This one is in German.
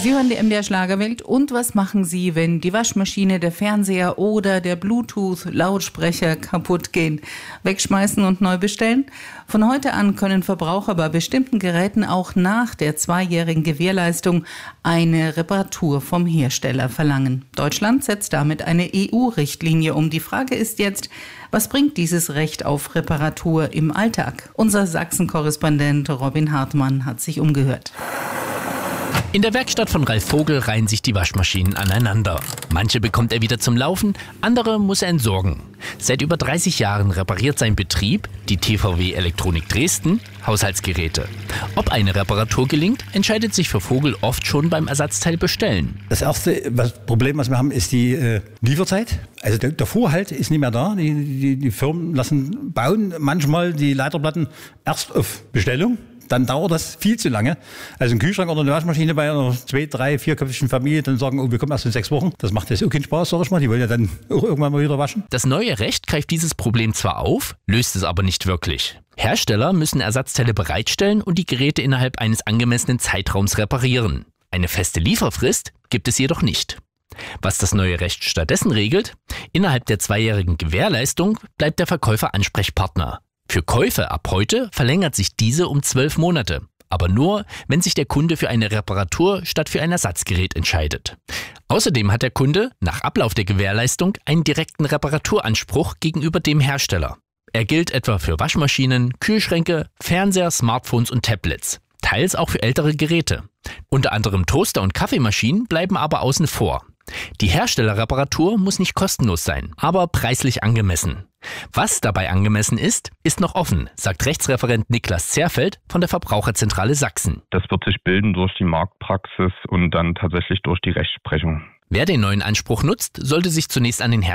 Sie hören die MDR Schlagerwelt. Und was machen Sie, wenn die Waschmaschine, der Fernseher oder der Bluetooth-Lautsprecher kaputt gehen? Wegschmeißen und neu bestellen? Von heute an können Verbraucher bei bestimmten Geräten auch nach der 2-jährigen Gewährleistung eine Reparatur vom Hersteller verlangen. Deutschland setzt damit eine EU-Richtlinie um. Die Frage ist jetzt, was bringt dieses Recht auf Reparatur im Alltag? Unser Sachsen-Korrespondent Robin Hartmann hat sich umgehört. In der Werkstatt von Ralf Vogel reihen sich die Waschmaschinen aneinander. Manche bekommt er wieder zum Laufen, andere muss er entsorgen. Seit über 30 Jahren repariert sein Betrieb, die TVW Elektronik Dresden, Haushaltsgeräte. Ob eine Reparatur gelingt, entscheidet sich für Vogel oft schon beim Ersatzteil bestellen. Das erste Problem, was wir haben, ist die Lieferzeit. Also der Vorhalt ist nicht mehr da. Die Firmen lassen bauen manchmal die Leiterplatten erst auf Bestellung. Dann dauert das viel zu lange. Also ein Kühlschrank oder eine Waschmaschine bei einer 2-, 3-, 4-köpfigen Familie, dann sagen, wir kommen erst in 6 Wochen. Das macht jetzt auch keinen Spaß, sag ich mal. Die wollen ja dann auch irgendwann mal wieder waschen. Das neue Recht greift dieses Problem zwar auf, löst es aber nicht wirklich. Hersteller müssen Ersatzteile bereitstellen und die Geräte innerhalb eines angemessenen Zeitraums reparieren. Eine feste Lieferfrist gibt es jedoch nicht. Was das neue Recht stattdessen regelt: Innerhalb der 2-jährigen Gewährleistung bleibt der Verkäufer Ansprechpartner. Für Käufe ab heute verlängert sich diese um 12 Monate. Aber nur, wenn sich der Kunde für eine Reparatur statt für ein Ersatzgerät entscheidet. Außerdem hat der Kunde nach Ablauf der Gewährleistung einen direkten Reparaturanspruch gegenüber dem Hersteller. Er gilt etwa für Waschmaschinen, Kühlschränke, Fernseher, Smartphones und Tablets. Teils auch für ältere Geräte. Unter anderem Toaster und Kaffeemaschinen bleiben aber außen vor. Die Herstellerreparatur muss nicht kostenlos sein, aber preislich angemessen. Was dabei angemessen ist, ist noch offen, sagt Rechtsreferent Niklas Zerfeld von der Verbraucherzentrale Sachsen. Das wird sich bilden durch die Marktpraxis und dann tatsächlich durch die Rechtsprechung. Wer den neuen Anspruch nutzt, sollte sich zunächst an den